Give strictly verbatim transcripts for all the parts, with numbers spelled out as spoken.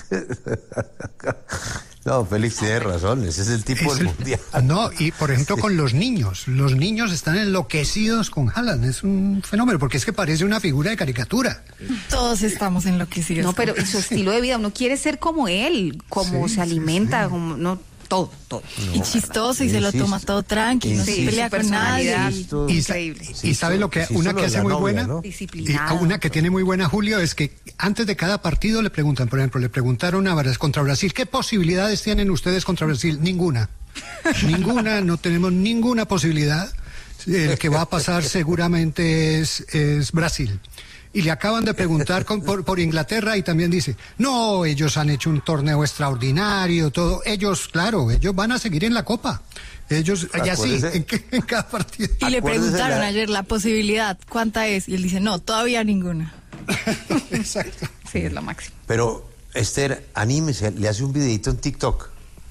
No, Félix tiene razón, ese es el tipo es del el, mundial. No, y por ejemplo sí. con los niños, los niños están enloquecidos con Haaland, es un fenómeno, porque es que parece una figura de caricatura. Todos estamos enloquecidos. No, pero su estilo de vida, uno quiere ser como él, como sí, se alimenta, sí, sí. como no todo, todo. No, y chistoso, y se lo toma todo tranquilo, no se pelea con nadie. Y, increíble. Y, y sabe lo que, una que hace muy novia, buena, ¿no? Y una que tiene muy buena, Julio, es que antes de cada partido le preguntan, por ejemplo, le preguntaron a contra Brasil, ¿qué posibilidades tienen ustedes contra Brasil? Ninguna. Ninguna, no tenemos ninguna posibilidad. El que va a pasar seguramente es, es Brasil. Y le acaban de preguntar con, por, por Inglaterra y también dice, no, ellos han hecho un torneo extraordinario, todo. Ellos, claro, ellos van a seguir en la Copa. Ellos, allá sí, en, en cada partido. Y le preguntaron la... ayer la posibilidad, ¿cuánta es? Y él dice, no, todavía ninguna. Exacto. Sí, es lo máximo. Pero, Esther, anímese, le hace un videito en TikTok.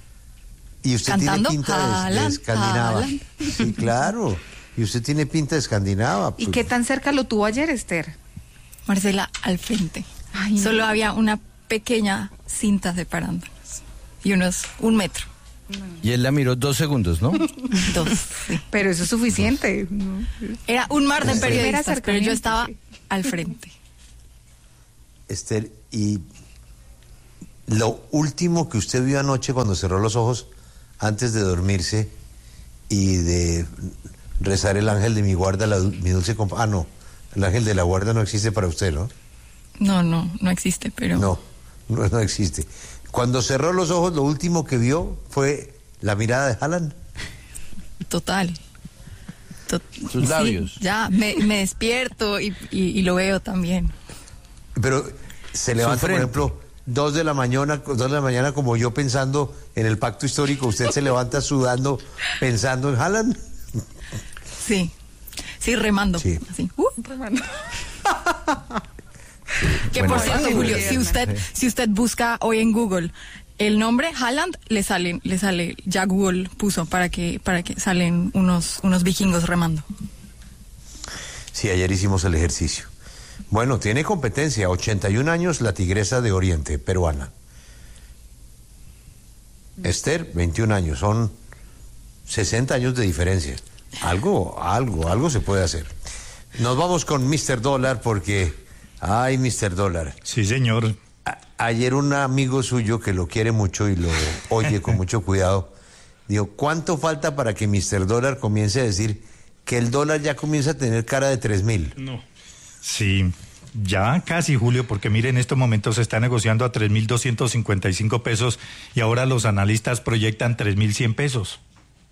Y usted ¿Cantando? tiene pinta de, de escandinava. Haaland. Sí, claro. Y usted tiene pinta de escandinava. Pues. ¿Y qué tan cerca lo tuvo ayer, Esther? Marcela, al frente. Ay, Solo no. había una pequeña cinta separándonos. Y unos, un metro. No. Y él la miró dos segundos, ¿no? Dos, sí. Pero eso es suficiente. No. Era un mar de periodistas, pero yo estaba sí. al frente. Esther, y lo último que usted vio anoche cuando cerró los ojos antes de dormirse y de rezar el ángel de mi guarda, la, mi dulce compa... Ah, no, el ángel de la guarda no existe para usted, ¿no? No, no, no existe, pero... No, no, no existe. Cuando cerró los ojos, lo último que vio fue la mirada de Haaland. Total. Tot... Sus labios. Sí, ya, me, me despierto y, y, y lo veo también. Pero se levanta, por ejemplo, dos de la mañana, dos de la mañana como yo pensando en el pacto histórico, usted se levanta sudando pensando en Haaland. Sí, sí, remando. Sí. Así. Uh, remando. Que bueno, por cierto, Julio, si usted, si usted busca hoy en Google el nombre Haaland, le salen, le sale, ya Google puso para que, para que salen unos, unos vikingos remando. Sí, ayer hicimos el ejercicio. Bueno, tiene competencia, ochenta y un años, la tigresa de Oriente, peruana. Esther, veintiún años, son sesenta años de diferencia. Algo, algo, algo se puede hacer. Nos vamos con mister Dólar porque, ay, mister Dólar. Sí, señor. A- ayer un amigo suyo que lo quiere mucho y lo oye con mucho cuidado, dijo, ¿cuánto falta para que mister Dólar comience a decir que el dólar ya comienza a tener cara de tres mil? No. Sí, ya casi, Julio, porque mire, en estos momentos se está negociando a tres mil doscientos cincuenta y cinco pesos y ahora los analistas proyectan tres mil cien pesos.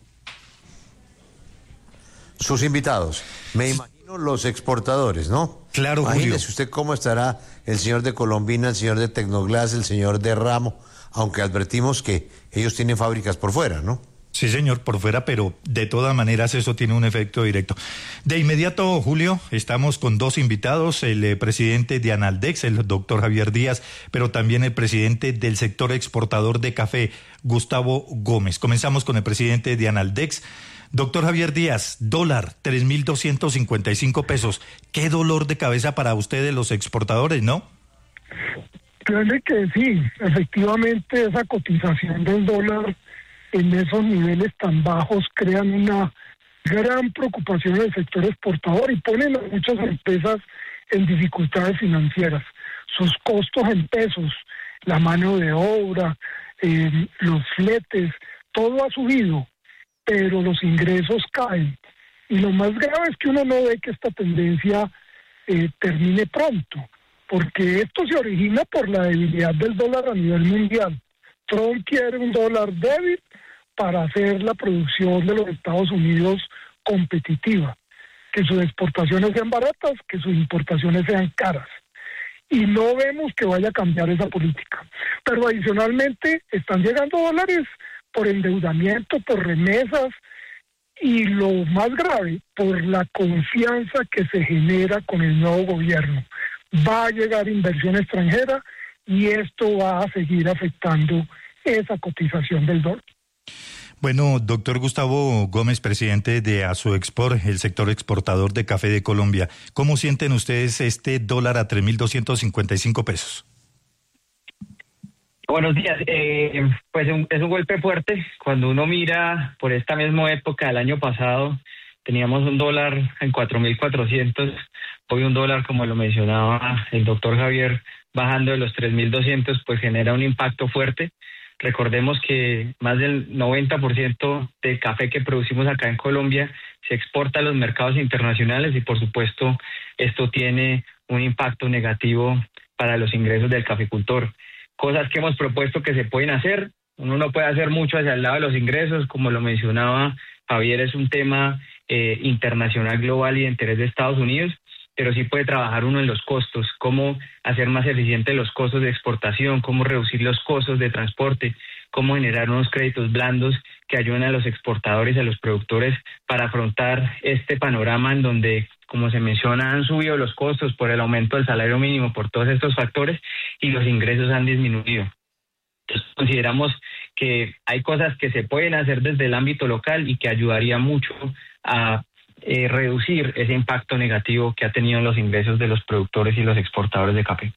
Sus invitados, me imagino los exportadores, ¿no? Claro, Julio. Imagínese usted cómo estará el señor de Colombina, el señor de Tecnoglass, el señor de Ramo, aunque advertimos que ellos tienen fábricas por fuera, ¿no? Sí, señor, por fuera, pero de todas maneras eso tiene un efecto directo. De inmediato, Julio, estamos con dos invitados, el eh, presidente de Analdex, el doctor Javier Díaz, pero también el presidente del sector exportador de café, Gustavo Gómez. Comenzamos con el presidente de Analdex. Doctor Javier Díaz, dólar, tres mil doscientos cincuenta y cinco pesos. Qué dolor de cabeza para ustedes los exportadores, ¿no? Créanme que sí, efectivamente esa cotización del dólar en esos niveles tan bajos crean una gran preocupación en el sector exportador y ponen a muchas empresas en dificultades financieras. Sus costos en pesos, la mano de obra, eh, los fletes, todo ha subido, pero los ingresos caen. Y lo más grave es que uno no ve que esta tendencia eh, termine pronto, porque esto se origina por la debilidad del dólar a nivel mundial. Trump quiere un dólar débil para hacer la producción de los Estados Unidos competitiva, que sus exportaciones sean baratas, que sus importaciones sean caras. Y no vemos que vaya a cambiar esa política. Pero adicionalmente están llegando dólares por endeudamiento, por remesas, y lo más grave, por la confianza que se genera con el nuevo gobierno. Va a llegar inversión extranjera y esto va a seguir afectando esa cotización del dólar. Bueno, doctor Gustavo Gómez, presidente de Asoexport, el sector exportador de café de Colombia, ¿cómo sienten ustedes este dólar a tres mil doscientos cincuenta y cinco pesos? Buenos días. Eh, pues un, es un golpe fuerte. Cuando uno mira por esta misma época del año pasado, teníamos un dólar en cuatro mil cuatrocientos, hoy un dólar, como lo mencionaba el doctor Javier, bajando de los tres mil doscientos, pues genera un impacto fuerte. Recordemos que más del noventa por ciento del café que producimos acá en Colombia se exporta a los mercados internacionales y por supuesto esto tiene un impacto negativo para los ingresos del caficultor. Cosas que hemos propuesto que se pueden hacer, uno no puede hacer mucho hacia el lado de los ingresos, como lo mencionaba Javier, es un tema eh, internacional, global y de interés de Estados Unidos, pero sí puede trabajar uno en los costos, cómo hacer más eficientes los costos de exportación, cómo reducir los costos de transporte, cómo generar unos créditos blandos que ayuden a los exportadores y a los productores para afrontar este panorama en donde, como se menciona, han subido los costos por el aumento del salario mínimo, por todos estos factores, y los ingresos han disminuido. Entonces, consideramos que hay cosas que se pueden hacer desde el ámbito local y que ayudaría mucho a eh, reducir ese impacto negativo que ha tenido en los ingresos de los productores y los exportadores de café.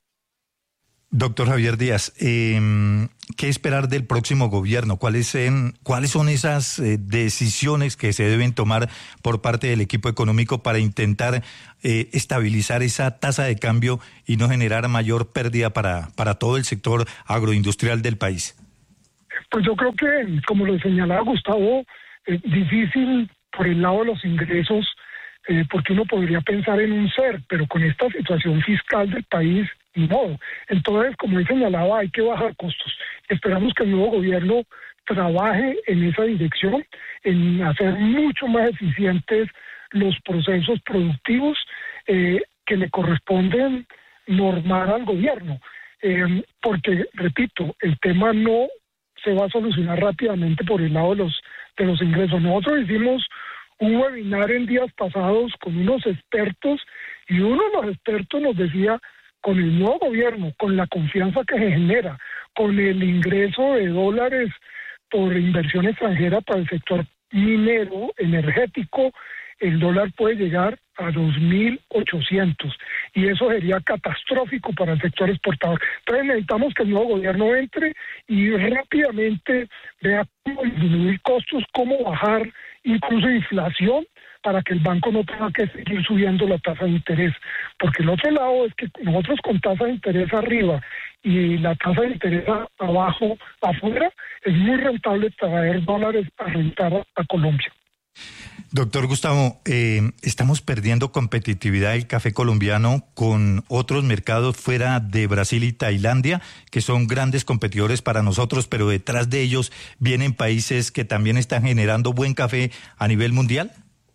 Doctor Javier Díaz, eh, ¿qué esperar del próximo gobierno? ¿Cuáles, en, ¿cuáles son esas eh, decisiones que se deben tomar por parte del equipo económico para intentar eh, estabilizar esa tasa de cambio y no generar mayor pérdida para, para todo el sector agroindustrial del país? Pues yo creo que, como lo señalaba Gustavo, es difícil por el lado de los ingresos, eh, porque uno podría pensar en un ser, pero con esta situación fiscal del país, no. Entonces, como él señalaba, hay que bajar costos. Esperamos que el nuevo gobierno trabaje en esa dirección, en hacer mucho más eficientes los procesos productivos eh, que le corresponden normar al gobierno. Eh, porque, repito, el tema no se va a solucionar rápidamente por el lado de los, de los ingresos. Nosotros hicimos un webinar en días pasados con unos expertos y uno de los expertos nos decía, con el nuevo gobierno, con la confianza que se genera, con el ingreso de dólares por inversión extranjera para el sector minero, energético, el dólar puede llegar a dos mil ochocientos y eso sería catastrófico para el sector exportador. Entonces necesitamos que el nuevo gobierno entre y rápidamente vea cómo disminuir costos, cómo bajar incluso inflación, para que el banco no tenga que seguir subiendo la tasa de interés. Porque el otro lado es que nosotros con tasa de interés arriba y la tasa de interés abajo, afuera, es muy rentable traer dólares a rentar a, a Colombia. Doctor Gustavo, eh, estamos perdiendo competitividad del café colombiano con otros mercados fuera de Brasil y Tailandia, que son grandes competidores para nosotros, pero detrás de ellos vienen países que también están generando buen café a nivel mundial.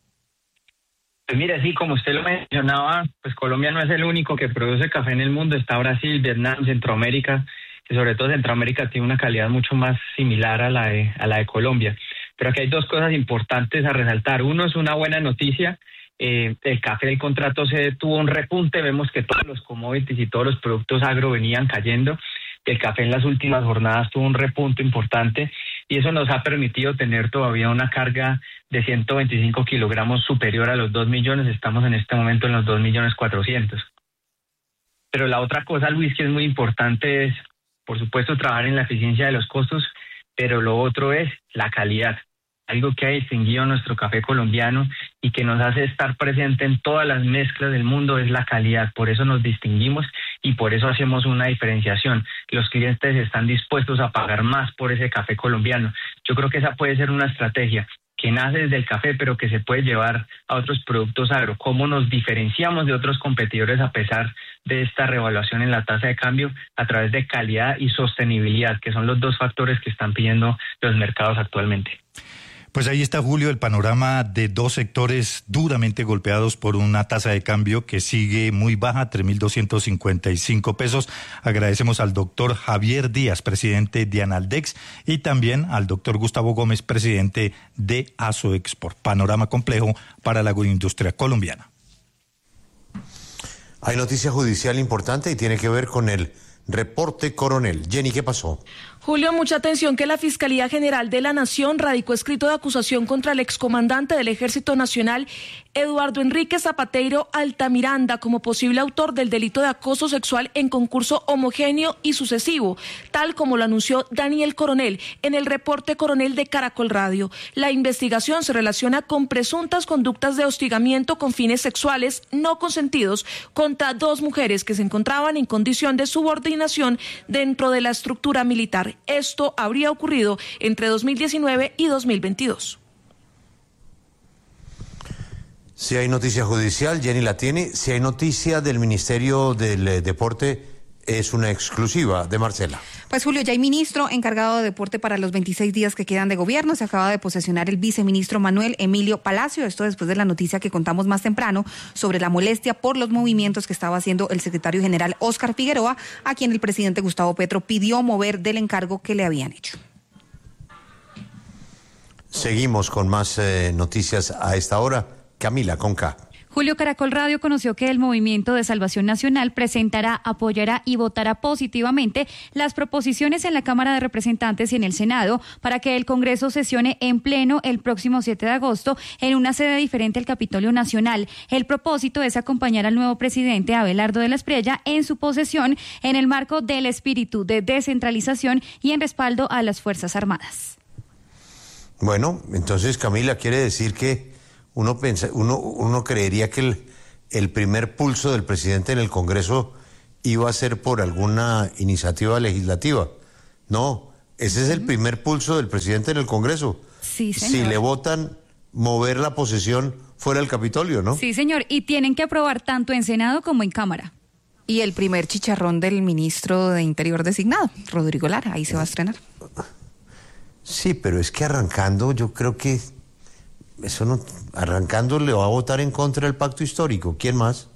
Pues mire, sí, como usted lo mencionaba, pues Colombia no es el único que produce café en el mundo, está Brasil, Vietnam, Centroamérica, que sobre todo Centroamérica tiene una calidad mucho más similar a la de, a la de Colombia. Pero aquí hay dos cosas importantes a resaltar. Uno es una buena noticia, eh, el café, el contrato se tuvo un repunte, vemos que todos los commodities y todos los productos agro venían cayendo, el café en las últimas jornadas tuvo un repunte importante y eso nos ha permitido tener todavía una carga de ciento veinticinco kilogramos superior a los dos millones, estamos en este momento en los dos millones cuatrocientos. Pero la otra cosa, Luis, que es muy importante es, por supuesto, trabajar en la eficiencia de los costos, pero lo otro es la calidad, algo que ha distinguido a nuestro café colombiano y que nos hace estar presente en todas las mezclas del mundo es la calidad, por eso nos distinguimos y por eso hacemos una diferenciación. Los clientes están dispuestos a pagar más por ese café colombiano. Yo creo que esa puede ser una estrategia que nace desde el café, pero que se puede llevar a otros productos agro. ¿Cómo nos diferenciamos de otros competidores a pesar de esta revaluación en la tasa de cambio? A través de calidad y sostenibilidad, que son los dos factores que están pidiendo los mercados actualmente. Pues ahí está, Julio, el panorama de dos sectores duramente golpeados por una tasa de cambio que sigue muy baja, tres mil doscientos cincuenta y cinco pesos. Agradecemos al doctor Javier Díaz, presidente de Analdex, y también al doctor Gustavo Gómez, presidente de Asoexport. Panorama complejo para la agroindustria colombiana. Hay noticia judicial importante y tiene que ver con el Reporte Coronel. Jenny, ¿qué pasó? Julio, mucha atención que la Fiscalía General de la Nación radicó escrito de acusación contra el excomandante del Ejército Nacional, Eduardo Enrique Zapateiro Altamiranda, como posible autor del delito de acoso sexual en concurso homogéneo y sucesivo, tal como lo anunció Daniel Coronel en el Reporte Coronel de Caracol Radio. La investigación se relaciona con presuntas conductas de hostigamiento con fines sexuales no consentidos contra dos mujeres que se encontraban en condición de subordinación dentro de la estructura militar. Esto habría ocurrido entre dos mil diecinueve y dos mil veintidós. Si hay noticia judicial, Jenny la tiene. Si hay noticia del Ministerio del eh, Deporte, es una exclusiva de Marcela. Pues Julio, ya hay ministro encargado de deporte para los veintiséis días que quedan de gobierno. Se acaba de posesionar el viceministro Manuel Emilio Palacio. Esto después de la noticia que contamos más temprano sobre la molestia por los movimientos que estaba haciendo el secretario general Óscar Figueroa, a quien el presidente Gustavo Petro pidió mover del encargo que le habían hecho. Seguimos con más eh, noticias a esta hora. Camila, con K. Julio, Caracol Radio conoció que el Movimiento de Salvación Nacional presentará, apoyará y votará positivamente las proposiciones en la Cámara de Representantes y en el Senado para que el Congreso sesione en pleno el próximo siete de agosto en una sede diferente al Capitolio Nacional. El propósito es acompañar al nuevo presidente Abelardo de la Espriella en su posesión en el marco del espíritu de descentralización y en respaldo a las Fuerzas Armadas. Bueno, entonces, Camila, quiere decir que Uno, pensa, uno, uno creería que el, el primer pulso del presidente en el Congreso iba a ser por alguna iniciativa legislativa. No, ese es el primer pulso del presidente en el Congreso. Sí, señor. Si le votan, mover la posesión fuera del Capitolio, ¿no? Sí, señor, y tienen que aprobar tanto en Senado como en Cámara. Y el primer chicharrón del ministro de Interior designado, Rodrigo Lara, ahí se va a estrenar. Sí, pero es que arrancando yo creo que eso no, arrancando le va a votar en contra del pacto histórico. ¿Quién más?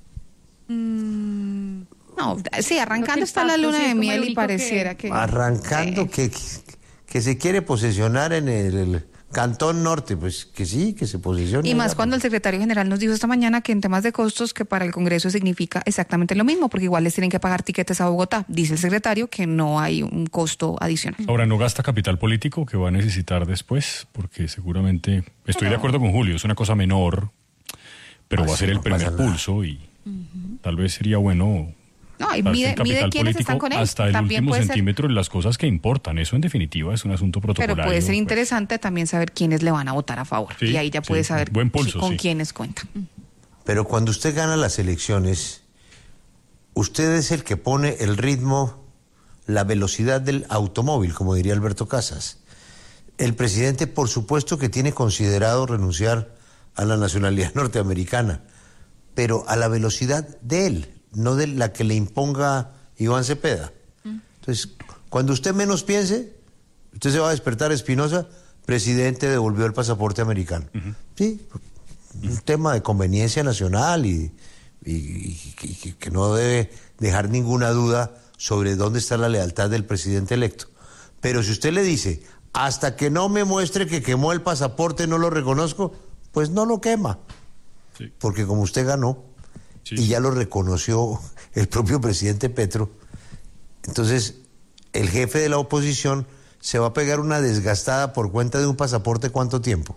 Mm, no, sí, arrancando está la luna de miel y pareciera que... que arrancando eh. que, que, que se quiere posesionar en el, el Cantón Norte, pues que sí, que se posesione. Y más cuando el secretario general nos dijo esta mañana que en temas de costos que para el Congreso significa exactamente lo mismo, porque igual les tienen que pagar tiquetes a Bogotá. Dice el secretario que no hay un costo adicional. Ahora, no gasta capital político que va a necesitar después, porque seguramente, estoy pero... de acuerdo con Julio, es una cosa menor, pero va a ser el no primer pulso y uh-huh. tal vez sería bueno... No, y mide, mide quiénes están con él. Hasta el también último centímetro en las cosas que importan. Eso en definitiva es un asunto protocolario. Pero puede ser interesante pues. también saber quiénes le van a votar a favor. Sí, y ahí ya sí, puede saber buen pulso, con sí. quiénes cuentan. Pero cuando usted gana las elecciones, usted es el que pone el ritmo, la velocidad del automóvil, como diría Alberto Casas. El presidente, por supuesto, que tiene considerado renunciar a la nacionalidad norteamericana, pero a la velocidad de él, no de la que le imponga Iván Cepeda. Entonces, cuando usted menos piense, usted se va a despertar, Espinosa, presidente devolvió el pasaporte americano. Uh-huh. Sí, un uh-huh. tema de conveniencia nacional y, y, y, y que no debe dejar ninguna duda sobre dónde está la lealtad del presidente electo. Pero si usted le dice, hasta que no me muestre que quemó el pasaporte, no lo reconozco, pues no lo quema. Sí. Porque como usted ganó, sí. y ya lo reconoció el propio presidente Petro, entonces el jefe de la oposición se va a pegar una desgastada por cuenta de un pasaporte, ¿cuánto tiempo?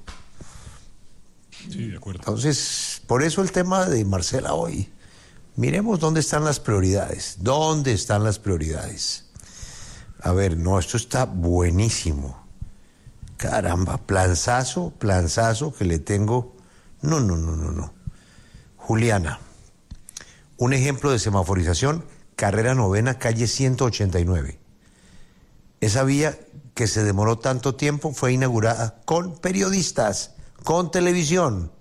Sí, de acuerdo. Entonces, por eso el tema de Marcela hoy. Miremos dónde están las prioridades. ¿Dónde están las prioridades? A ver, no, esto está buenísimo. Caramba, planzazo, planzazo que le tengo. No, no, no, no, no. Juliana, un ejemplo de semaforización, carrera novena, calle ciento ochenta y nueve. Esa vía que se demoró tanto tiempo fue inaugurada con periodistas, con televisión.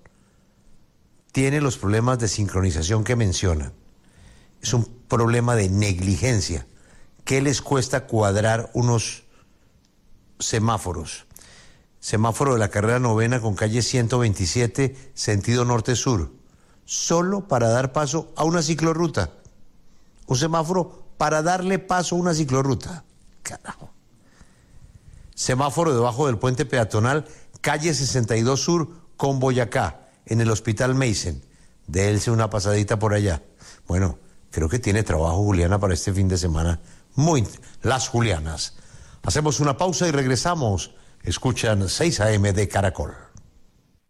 Tiene los problemas de sincronización que menciona. Es un problema de negligencia. ¿Qué les cuesta cuadrar unos semáforos? Semáforo de la carrera novena con calle ciento veintisiete, sentido norte-sur, solo para dar paso a una ciclorruta. Un semáforo para darle paso a una ciclorruta. Carajo. Semáforo debajo del puente peatonal, calle sesenta y dos sur con Boyacá, en el Hospital Mason. Dése una pasadita por allá. Bueno, creo que tiene trabajo Juliana para este fin de semana. Muy, las Julianas. Hacemos una pausa y regresamos. Escuchan seis a eme de Caracol.